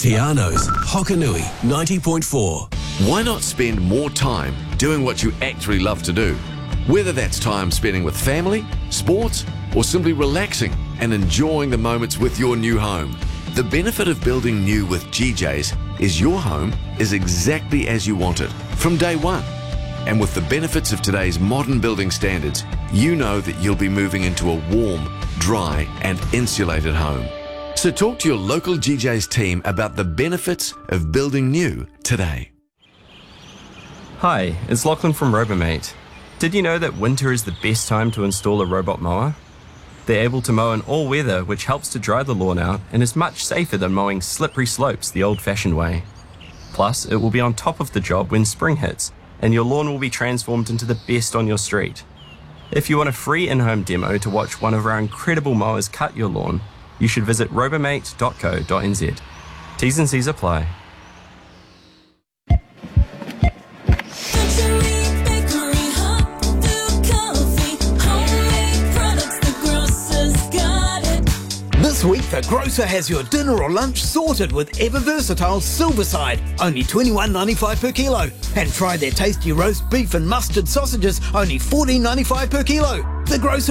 Tiano's Hokanui 90.4. Why not spend more time doing what you actually love to do? Whether that's time spending with family, sports, or simply relaxing and enjoying the moments with your new home. The benefit of building new with GJ's is your home is exactly as you want it from day one. And with the benefits of today's modern building standards, you know that you'll be moving into a warm, dry, and insulated home. So talk to your local GJ's team about the benefits of building new today. Hi, it's Lachlan from Robomate. Did you know that winter is the best time to install a robot mower? They're able to mow in all weather, which helps to dry the lawn out and is much safer than mowing slippery slopes the old-fashioned way. Plus, it will be on top of the job when spring hits, and your lawn will be transformed into the best on your street. If you want a free in-home demo to watch one of our incredible mowers cut your lawn, you should visit robomate.co.nz. T's and C's apply. This week, the grocer has your dinner or lunch sorted with Everversatile Silverside, only $21.95 per kilo. And try their tasty roast beef and mustard sausages, only $14.95 per kilo. The grocer